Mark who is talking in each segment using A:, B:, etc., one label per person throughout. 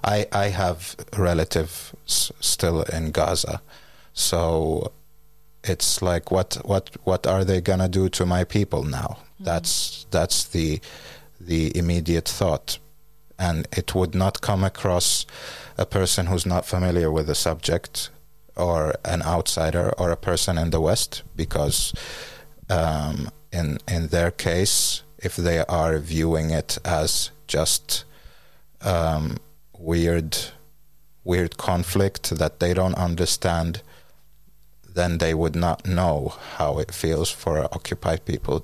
A: I have relatives still in Gaza, so it's like, what are they gonna do to my people now? That's the immediate thought, and it would not come across a person who's not familiar with the subject, or an outsider, or a person in the West, because in their case, if they are viewing it as just weird conflict that they don't understand, then they would not know how it feels for occupied people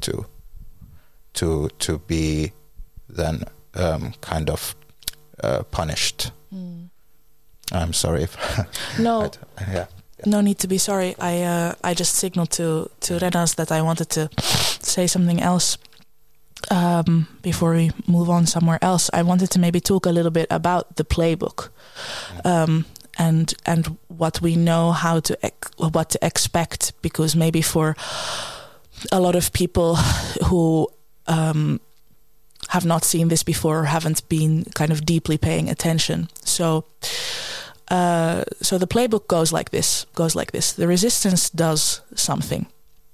A: to be then kind of punished. I'm sorry if
B: no.
A: Yeah.
B: No need to be sorry. I just signaled to Renas that I wanted to say something else before we move on somewhere else. I wanted to maybe talk a little bit about the playbook, and what we know, what to expect, because maybe for a lot of people who have not seen this before, or haven't been kind of deeply paying attention. So the playbook goes like this. The resistance does something,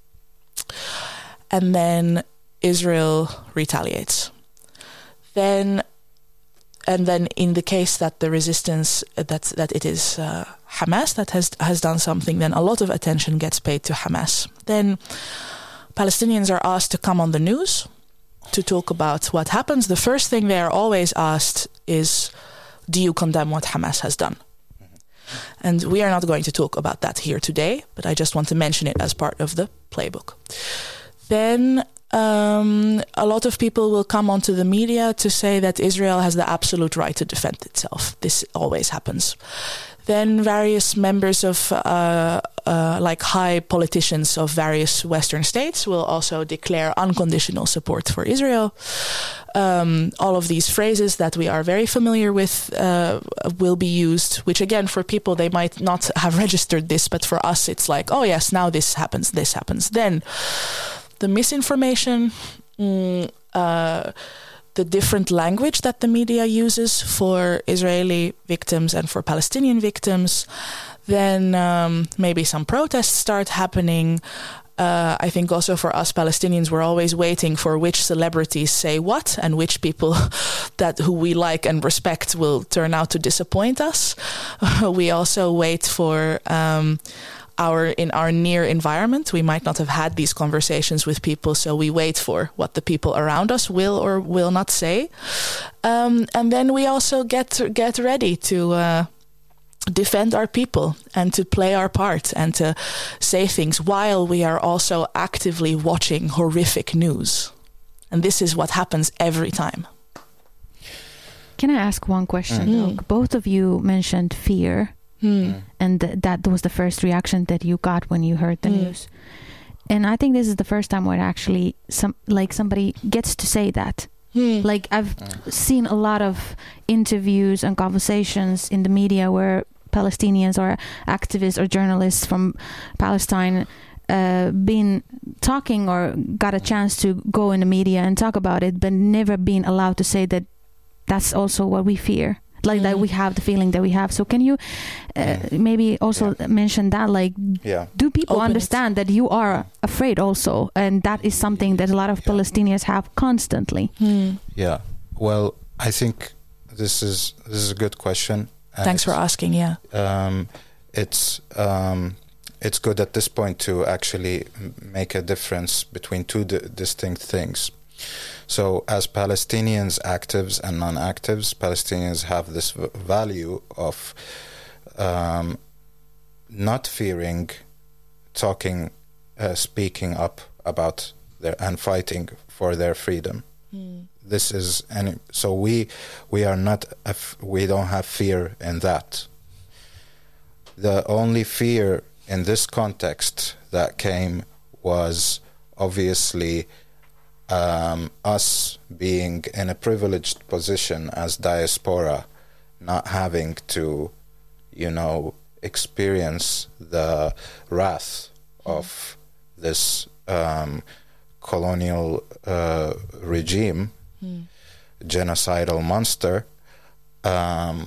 B: and then Israel retaliates. Then in the case that the resistance, that it is Hamas that has done something, then a lot of attention gets paid to Hamas. Then Palestinians are asked to come on the news to talk about what happens. The first thing they are always asked is, do you condemn what Hamas has done? And we are not going to talk about that here today, but I just want to mention it as part of the playbook. Then a lot of people will come onto the media to say that Israel has the absolute right to defend itself. This always happens. Then various members of, like high politicians of various Western states will also declare unconditional support for Israel. All of these phrases that we are very familiar with will be used, which again, for people, they might not have registered this, but for us, it's like, oh yes, now this happens. Then the misinformation, the different language that the media uses for Israeli victims and for Palestinian victims. Then maybe some protests start happening. I think also for us Palestinians, we're always waiting for which celebrities say what, and which people who we like and respect will turn out to disappoint us. We also wait for in our near environment, we might not have had these conversations with people, so we wait for what the people around us will or will not say. And then we also get ready to defend our people and to play our part and to say things while we are also actively watching horrific news. And this is what happens every time.
C: Can I ask one question? Both of you mentioned fear. And that was the first reaction that you got when you heard the news. And I think this is the first time where actually somebody gets to say that. Like I've seen a lot of interviews and conversations in the media where Palestinians or activists or journalists from Palestine been talking or got a chance to go in the media and talk about it, but never been allowed to say that that's also what we fear. Like that we have the feeling that we have. So can you maybe also mention that, like, do people understand that you are afraid also? And that is something that a lot of Palestinians have constantly.
A: Yeah. Well, I think this is a good question.
B: Thanks for asking. Yeah.
A: It's good at this point to actually make a difference between two distinct things. So as Palestinians, actives and non-actives, Palestinians have this value of not fearing speaking up about and fighting for their freedom. This is, and so we are not, we don't have fear in that. The only fear in this context that came was obviously us being in a privileged position as diaspora, not having to, experience the wrath of this colonial regime, genocidal monster,